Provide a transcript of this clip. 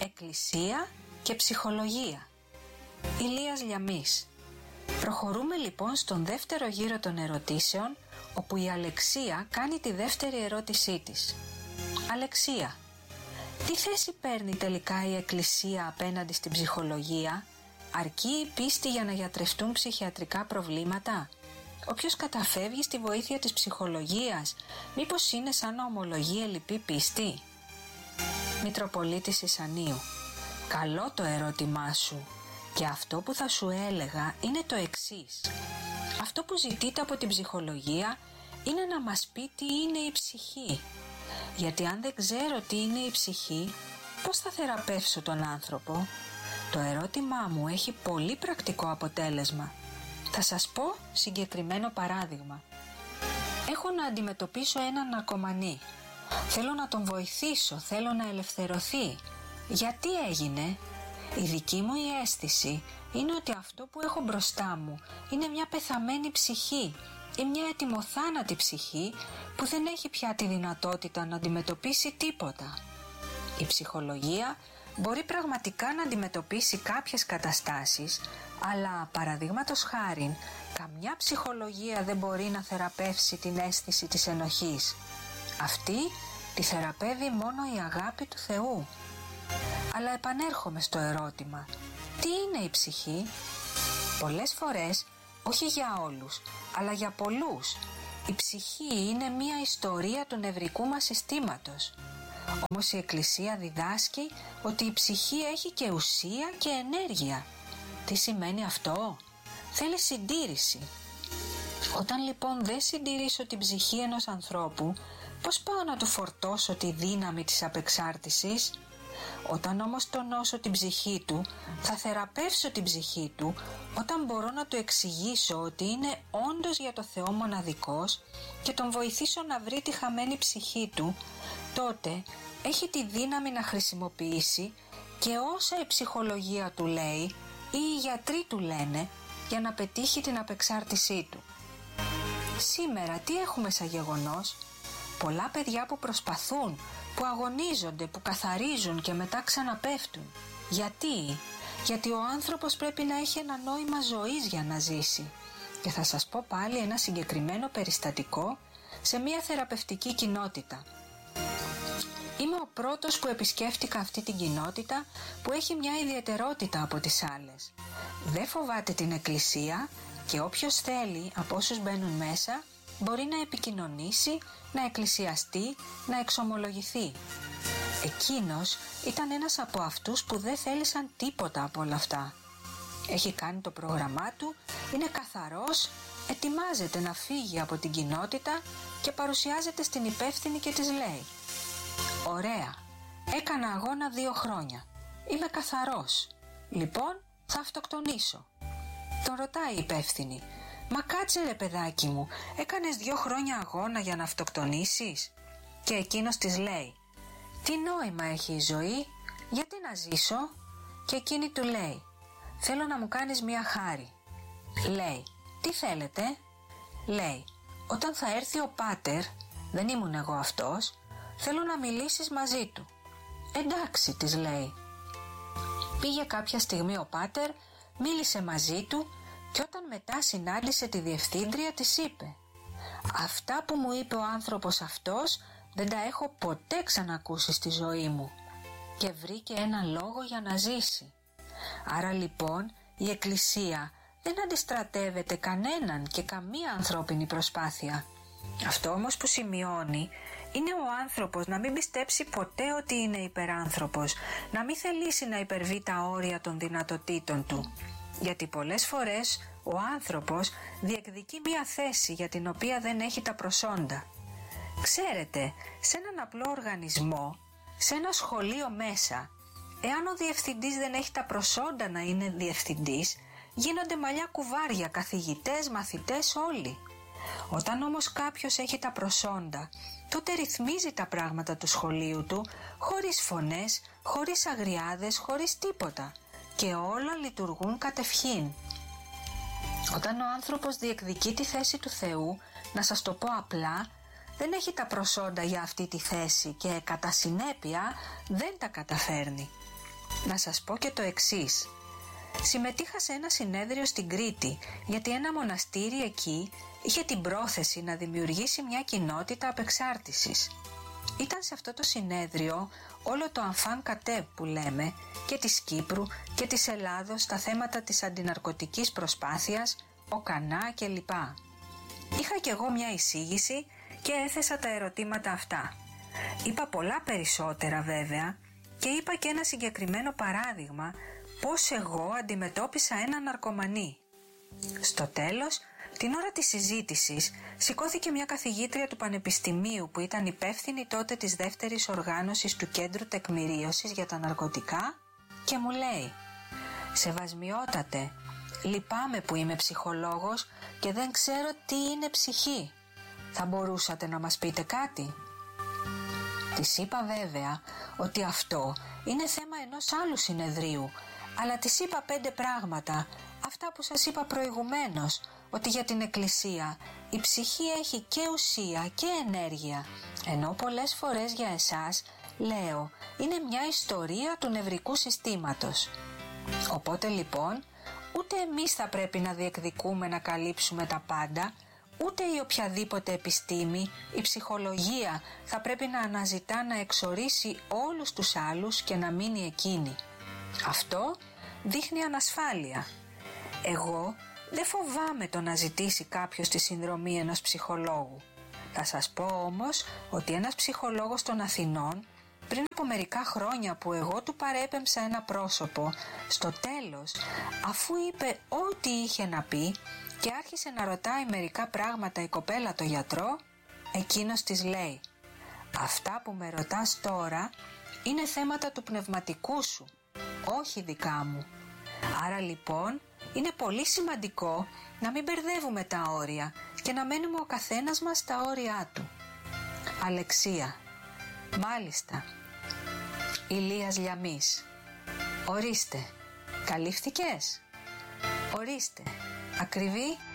Εκκλησία και ψυχολογία. Ηλίας Λιαμής. Προχωρούμε λοιπόν στον δεύτερο γύρο των ερωτήσεων, όπου η Αλεξία κάνει τη δεύτερη ερώτησή της. Αλεξία, τι θέση παίρνει τελικά η Εκκλησία απέναντι στην ψυχολογία? Αρκεί η πίστη για να γιατρευτούν ψυχιατρικά προβλήματα? Όποιος καταφεύγει στη βοήθεια της ψυχολογίας, μήπως είναι σαν να ομολογεί ελλειπή πίστη? Μητροπολίτης Ισανίου. Καλό το ερώτημά σου. Και αυτό που θα σου έλεγα είναι το εξής. Αυτό που ζητείτε από την ψυχολογία είναι να μας πει τι είναι η ψυχή. Γιατί αν δεν ξέρω τι είναι η ψυχή, πώς θα θεραπεύσω τον άνθρωπο? Το ερώτημά μου έχει πολύ πρακτικό αποτέλεσμα. Θα σας πω συγκεκριμένο παράδειγμα. Έχω να αντιμετωπίσω έναν ναρκωμανή. Θέλω να τον βοηθήσω, θέλω να ελευθερωθεί. Γιατί έγινε? Η δική μου η αίσθηση είναι ότι αυτό που έχω μπροστά μου είναι μια πεθαμένη ψυχή ή μια ετοιμοθάνατη ψυχή που δεν έχει πια τη δυνατότητα να αντιμετωπίσει τίποτα. Η ψυχολογία μπορεί πραγματικά να αντιμετωπίσει κάποιες καταστάσεις, αλλά παραδείγματος χάριν, καμιά ψυχολογία δεν μπορεί να θεραπεύσει την αίσθηση της ενοχής. Αυτή τη θεραπεύει μόνο η αγάπη του Θεού. Αλλά επανέρχομαι στο ερώτημα. Τι είναι η ψυχή? Πολλές φορές, όχι για όλους, αλλά για πολλούς, η ψυχή είναι μια ιστορία του νευρικού μας συστήματος. Όμως η Εκκλησία διδάσκει ότι η ψυχή έχει και ουσία και ενέργεια. Τι σημαίνει αυτό? Θέλει συντήρηση. Όταν λοιπόν δεν συντηρήσω την ψυχή ενός ανθρώπου, πώς πάω να του φορτώσω τη δύναμη της απεξάρτησης? Όταν όμως τονώσω την ψυχή του, θα θεραπεύσω την ψυχή του όταν μπορώ να του εξηγήσω ότι είναι όντως για το Θεό μοναδικός και τον βοηθήσω να βρει τη χαμένη ψυχή του, τότε έχει τη δύναμη να χρησιμοποιήσει και όσα η ψυχολογία του λέει ή οι γιατροί του λένε για να πετύχει την απεξάρτησή του. Σήμερα τι έχουμε σαν γεγονός? Πολλά παιδιά που προσπαθούν, που αγωνίζονται, που καθαρίζουν και μετά ξαναπέφτουν. Γιατί? Γιατί ο άνθρωπος πρέπει να έχει ένα νόημα ζωής για να ζήσει. Και θα σας πω πάλι ένα συγκεκριμένο περιστατικό σε μια θεραπευτική κοινότητα. Είμαι ο πρώτος που επισκέφτηκα αυτή την κοινότητα που έχει μια ιδιαιτερότητα από τις άλλες. Δεν φοβάται την Εκκλησία και όποιος θέλει από όσους μπαίνουν μέσα μπορεί να επικοινωνήσει, να εκκλησιαστεί, να εξομολογηθεί. Εκείνος ήταν ένας από αυτούς που δεν θέλησαν τίποτα από όλα αυτά. Έχει κάνει το πρόγραμμά του, είναι καθαρός, ετοιμάζεται να φύγει από την κοινότητα και παρουσιάζεται στην υπεύθυνη και της λέει: «Ωραία, έκανα αγώνα 2 χρόνια, είμαι καθαρός, λοιπόν θα αυτοκτονήσω». Τον ρωτάει η υπεύθυνη: «Μα κάτσε ρε παιδάκι μου, έκανες 2 χρόνια αγώνα για να αυτοκτονήσεις?» Και εκείνος της λέει: «Τι νόημα έχει η ζωή, γιατί να ζήσω?» Και εκείνη του λέει: «Θέλω να μου κάνεις μια χάρη». Λέει: «Τι θέλετε?» Λέει: «Όταν θα έρθει ο πάτερ, δεν ήμουν εγώ αυτός, θέλω να μιλήσεις μαζί του». «Εντάξει», της λέει. Πήγε κάποια στιγμή ο πάτερ, μίλησε μαζί του και όταν μετά συνάντησε τη διευθύντρια της είπε: «Αυτά που μου είπε ο άνθρωπος αυτός δεν τα έχω ποτέ ξανακούσει στη ζωή μου». Και βρήκε ένα λόγο για να ζήσει. Άρα λοιπόν η Εκκλησία δεν αντιστρατεύεται κανέναν και καμία ανθρώπινη προσπάθεια. Αυτό όμως που σημειώνει είναι ο άνθρωπος να μην πιστέψει ποτέ ότι είναι υπεράνθρωπος, να μην θελήσει να υπερβεί τα όρια των δυνατοτήτων του. Γιατί πολλές φορές ο άνθρωπος διεκδικεί μια θέση για την οποία δεν έχει τα προσόντα. Ξέρετε, σε έναν απλό οργανισμό, σε ένα σχολείο μέσα, εάν ο διευθυντής δεν έχει τα προσόντα να είναι διευθυντής, γίνονται μαλλιά κουβάρια, καθηγητές, μαθητές, όλοι. Όταν όμως κάποιος έχει τα προσόντα, τότε ρυθμίζει τα πράγματα του σχολείου του, χωρίς φωνές, χωρίς αγριάδες, χωρίς τίποτα. Και όλα λειτουργούν κατευχήν. Όταν ο άνθρωπος διεκδικεί τη θέση του Θεού, να σας το πω απλά, δεν έχει τα προσόντα για αυτή τη θέση και κατά συνέπεια δεν τα καταφέρνει. Να σας πω και το εξής. Συμμετείχα σε ένα συνέδριο στην Κρήτη, γιατί ένα μοναστήρι εκεί είχε την πρόθεση να δημιουργήσει μια κοινότητα απεξάρτησης. Ήταν σε αυτό το συνέδριο όλο το enfant κατέ που λέμε, και της Κύπρου και της Ελλάδος στα θέματα της αντιναρκωτικής προσπάθειας, ο Κανά κλπ. Είχα κι εγώ μια εισήγηση και έθεσα τα ερωτήματα αυτά. Είπα πολλά περισσότερα βέβαια και είπα και ένα συγκεκριμένο παράδειγμα πώς εγώ αντιμετώπισα έναν ναρκωμανή. Στο τέλος, την ώρα της συζήτησης, σηκώθηκε μια καθηγήτρια του Πανεπιστημίου που ήταν υπεύθυνη τότε της δεύτερης οργάνωσης του Κέντρου Τεκμηρίωσης για τα Ναρκωτικά και μου λέει: «Σεβασμιότατε, λυπάμαι που είμαι ψυχολόγος και δεν ξέρω τι είναι ψυχή. Θα μπορούσατε να μας πείτε κάτι?» Της είπα βέβαια ότι αυτό είναι θέμα ενός άλλου συνεδρίου, αλλά της είπα 5 πράγματα, αυτά που σας είπα προηγουμένως, ότι για την Εκκλησία η ψυχή έχει και ουσία και ενέργεια, ενώ πολλές φορές για εσάς, λέω, είναι μια ιστορία του νευρικού συστήματος. Οπότε λοιπόν, ούτε εμείς θα πρέπει να διεκδικούμε να καλύψουμε τα πάντα, ούτε η οποιαδήποτε επιστήμη, η ψυχολογία θα πρέπει να αναζητά να εξορίσει όλους τους άλλους και να μείνει εκείνη. Αυτό δείχνει ανασφάλεια. Εγώ δεν φοβάμαι το να ζητήσει κάποιος τη συνδρομή ενός ψυχολόγου. Θα σας πω όμως ότι ένας ψυχολόγος των Αθηνών, πριν από μερικά χρόνια που εγώ του παρέπεμψα ένα πρόσωπο, στο τέλος, αφού είπε ό,τι είχε να πει και άρχισε να ρωτάει μερικά πράγματα η κοπέλα το γιατρό, εκείνος της λέει: «Αυτά που με ρωτάς τώρα είναι θέματα του πνευματικού σου, όχι δικά μου. Άρα λοιπόν είναι πολύ σημαντικό να μην μπερδεύουμε τα όρια και να μένουμε ο καθένας μας στα όρια του». Αλεξία: «Μάλιστα». Ηλίας Λιαμής: «Ορίστε, καλύφθηκες?» «Ορίστε, ακριβή?»